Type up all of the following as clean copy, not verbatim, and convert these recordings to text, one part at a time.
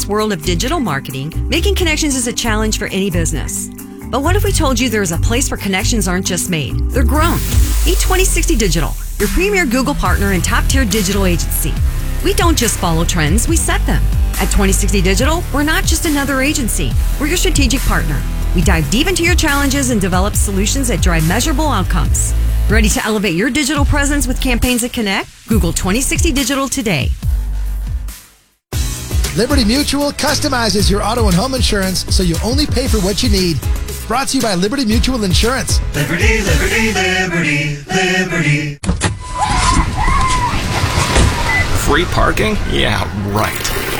fast-paced world of digital marketing, making connections is a challenge for any business. But what if we told you there's a place where connections aren't just made, they're grown? Meet 2060 Digital, your premier Google partner and top-tier digital agency. We don't just follow trends, we set them. At 2060 Digital, we're not just another agency, we're your strategic partner. We dive deep into your challenges and develop solutions that drive measurable outcomes. Ready to elevate your digital presence with campaigns that connect? Google 2060 Digital today. Liberty Mutual customizes your auto and home insurance so you only pay for what you need. Brought to you by Liberty Mutual Insurance. Liberty, liberty, liberty, liberty. Free parking? Yeah, right.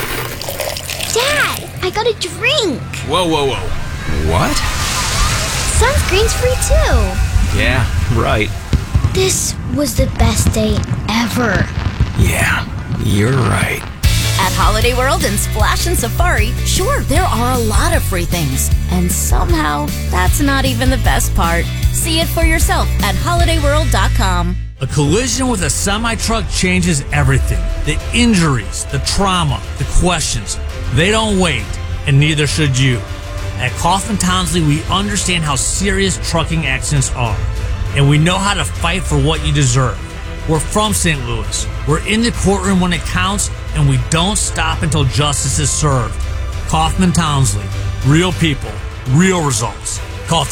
Dad, I got a drink. Whoa, whoa, whoa. What? Sunscreen's free too. Yeah, right. This was the best day ever. Yeah, you're right. At Holiday World and Splash and Safari, sure, there are a lot of free things. And somehow, that's not even the best part. See it for yourself at holidayworld.com. A collision with a semi-truck changes everything. The injuries, the trauma, the questions. They don't wait, and neither should you. At Kaufman Townsley, we understand how serious trucking accidents are, and we know how to fight for what you deserve. We're from St. Louis. We're in the courtroom when it counts, and we don't stop until justice is served. Kaufman Townsley. Real people. Real results. Call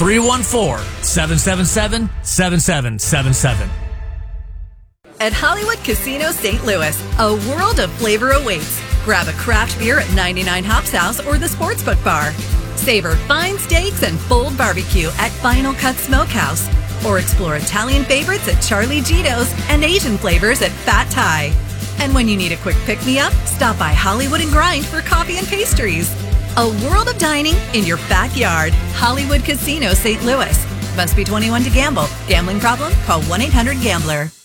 314-777-7777. At Hollywood Casino St. Louis, a world of flavor awaits. Grab a craft beer at 99 Hops House or the Sportsbook Bar. Savor fine steaks and bold barbecue at Final Cut Smokehouse. Or explore Italian favorites at Charlie Gito's and Asian flavors at Fat Thai. And when you need a quick pick-me-up, stop by Hollywood and Grind for coffee and pastries. A world of dining in your backyard. Hollywood Casino St. Louis. Must be 21 to gamble. Gambling problem? Call 1-800-GAMBLER.